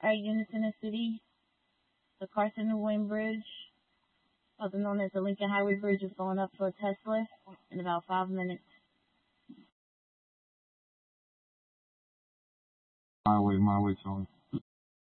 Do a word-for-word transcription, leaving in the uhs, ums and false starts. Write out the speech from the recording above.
All right, units in the city. The Carson and Wayne Bridge, also known as the Lincoln Highway Bridge, is going up for a test lift in about five minutes. My way, my way, Tony.